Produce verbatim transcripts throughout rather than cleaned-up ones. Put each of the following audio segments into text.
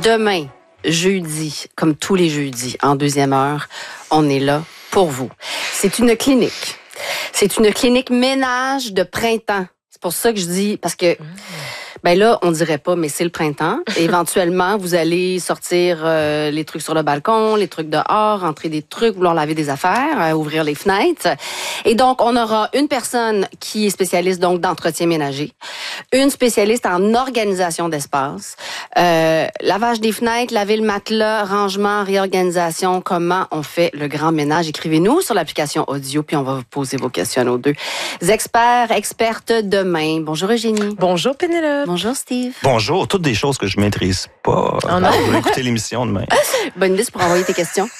Demain, jeudi, comme tous les jeudis, en deuxième heure, on est là pour vous. C'est une clinique. C'est une clinique ménage de printemps. C'est pour ça que je dis, parce que... Ben là, on dirait pas, mais c'est le printemps. Et éventuellement, vous allez sortir euh, les trucs sur le balcon, les trucs dehors, rentrer des trucs, vouloir laver des affaires, euh, ouvrir les fenêtres. Et donc, on aura une personne qui est spécialiste donc d'entretien ménager, une spécialiste en organisation d'espace, euh, lavage des fenêtres, laver le matelas, rangement, réorganisation, comment on fait le grand ménage. Écrivez-nous sur l'application audio, puis on va vous poser vos questions aux deux experts, expertes demain. Bonjour Eugénie. Bonjour Pénélope. Bonjour Steve. Bonjour, toutes des choses que je maîtrise pas. Oh non. Pour écouter l'émission demain. Bonne liste pour envoyer tes questions.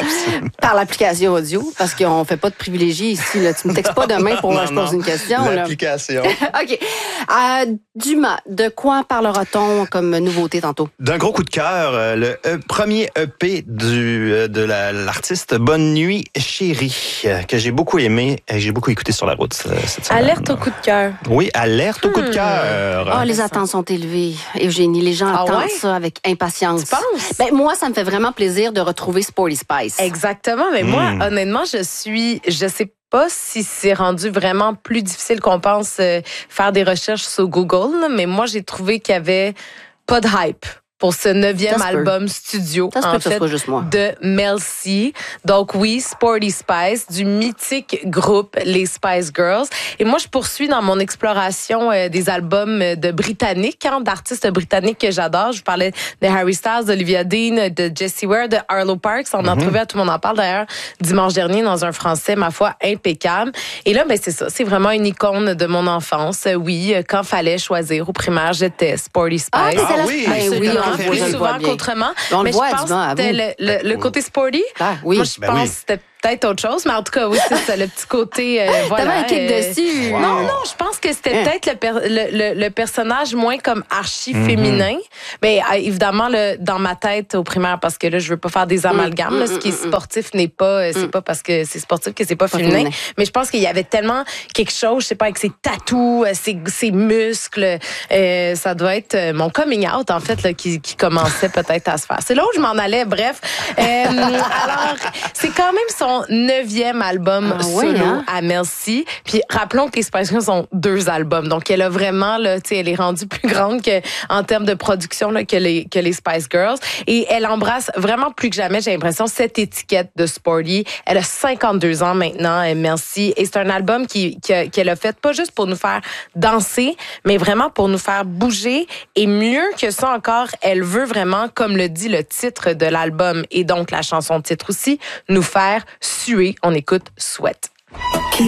Par l'application audio, parce qu'on fait pas de privilégiés ici. Là. Tu me textes pas demain pour que je pose une question. L'application. Là. OK. Euh, Dumas, de quoi parlera-t-on comme nouveauté tantôt? D'un gros coup de cœur, euh, le euh, premier E P du, euh, de la, l'artiste Bonne Nuit Chérie, euh, que j'ai beaucoup aimé et j'ai beaucoup écouté sur la route euh, cette semaine. Alerte au coup de cœur. Oui, alerte au coup de cœur. Ah, oh, les attentes sont élevées. Eugénie, les gens ah attendent ouais? ça avec impatience. Tu penses? Ben, moi, ça me fait vraiment plaisir de retrouver Sporty Spice. Exactement, mais mm. moi, honnêtement, je suis, je sais pas si c'est rendu vraiment plus difficile qu'on pense euh, faire des recherches sur Google, là, mais moi, j'ai trouvé qu'il y avait pas de hype pour ce neuvième album studio, ça en fait, juste moi. de Mel C. Donc oui, Sporty Spice, du mythique groupe Les Spice Girls. Et moi, je poursuis dans mon exploration euh, des albums de Britanniques, hein, d'artistes britanniques que j'adore. Je vous parlais de Harry Styles, d'Olivia Dean, de Jessie Ware, de Arlo Parks. On mm-hmm. en trouvait à Tout le monde en parle d'ailleurs dimanche dernier dans un français, ma foi, impeccable. Et là, ben c'est ça, c'est vraiment une icône de mon enfance. Oui, quand fallait choisir au primaire, j'étais Sporty Spice. Ah, ah oui, ben oui, plus souvent qu'autrement. On mais le voit, je pense que c'était le, le, le côté sporty. Ah, oui. Moi, je ben pense oui. que c'était peut-être autre chose, mais en tout cas, oui, c'est ça, le petit côté. Euh, voilà, T'avais un kick euh, dessus. Wow. Non, non, je pense que c'était hein. peut-être le, per, le, le, le personnage moins comme archi-féminin. Mm-hmm. Mais euh, évidemment, le, dans ma tête au primaire, parce que là, je veux pas faire des amalgames. Mm-hmm. Là, ce qui est sportif n'est pas, euh, c'est mm-hmm. pas parce que c'est sportif que c'est pas, pas féminin. féminin. Mais je pense qu'il y avait tellement quelque chose, je sais pas, avec ses tatous, ses, ses muscles. Euh, ça doit être mon coming out, en fait, là, qui, qui commençait peut-être à se faire. C'est là où je m'en allais, bref. Euh, alors, c'est quand même son neuvième album ah, solo oui, hein? à Mel C. Puis rappelons que les Spice Girls ont deux albums. Donc, elle a vraiment, là, tu sais, elle est rendue plus grande que, en termes de production là, que, les, que les Spice Girls. Et elle embrasse vraiment plus que jamais, j'ai l'impression, cette étiquette de sporty. Elle a cinquante-deux ans maintenant, Mel C. Et c'est un album qui, qui, qu'elle a fait pas juste pour nous faire danser, mais vraiment pour nous faire bouger. Et mieux que ça encore, elle veut vraiment, comme le dit le titre de l'album et donc la chanson titre aussi, nous faire suer. On écoute Sweat.